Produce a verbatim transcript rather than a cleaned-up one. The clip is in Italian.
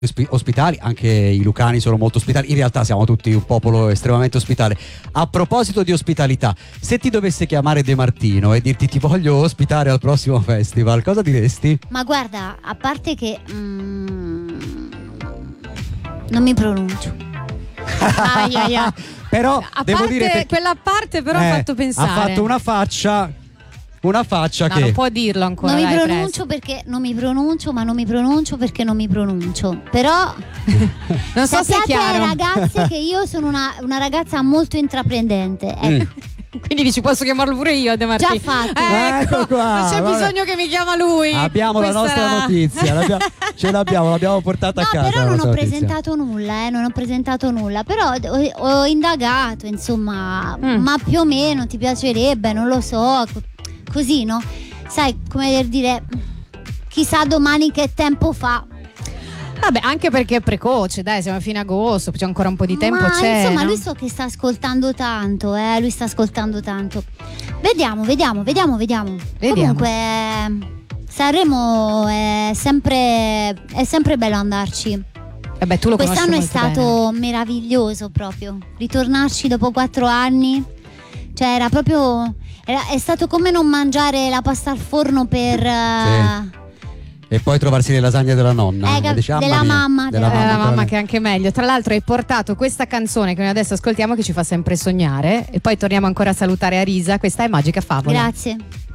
ospitali, anche i lucani sono molto ospitali, in realtà siamo tutti un popolo estremamente ospitale. A proposito di ospitalità, se ti dovesse chiamare De Martino e dirti ti voglio ospitare al prossimo festival, cosa diresti? Ma guarda, a parte che mm, non mi pronuncio. ai, ai, ai. Però a devo parte, dire che quella parte però eh, ha fatto pensare. Ha fatto una faccia Una faccia no, che non può dirlo ancora. Non mi dai, pronuncio presto. perché non mi pronuncio, ma non mi pronuncio perché non mi pronuncio. Però non so se è sappiate, chiaro. ragazze, che io sono una, una ragazza molto intraprendente. Ecco. Mm. Quindi dici posso chiamarlo pure io, De Martino? Già fatto. Ecco, Ecco qua, non c'è vabbè. bisogno che mi chiama lui. abbiamo Questa la nostra era- notizia, l'abbiamo- ce l'abbiamo, l'abbiamo portata No, a casa. però la non nostra ho notizia. presentato nulla, eh, non ho presentato nulla. Però ho, ho indagato, insomma, Mm. ma più o meno ti piacerebbe, non lo so, co- così, no? Sai, come per dire, chissà domani che tempo fa. Vabbè, anche perché è precoce, dai, siamo a fine agosto, c'è ancora un po' di tempo, Ma c'è. insomma, no? lui so che sta ascoltando tanto, eh, lui sta ascoltando tanto. Vediamo, vediamo, vediamo, vediamo. Vediamo. Comunque eh, Sanremo è sempre è sempre bello andarci. Eh beh, tu lo conosci Quest'anno è molto stato meraviglioso proprio. Ritornarci dopo quattro anni. Cioè era proprio era- è stato come non mangiare la pasta al forno per eh, E poi trovarsi le lasagne della nonna. Eh, cap- e dici, della "Mamma mia, mamma, della bene. Eh, la mamma, mamma quella- che è anche meglio. Tra l'altro hai portato questa canzone che noi adesso ascoltiamo che ci fa sempre sognare e poi torniamo ancora a salutare Arisa. Questa è Magica Favola. Grazie.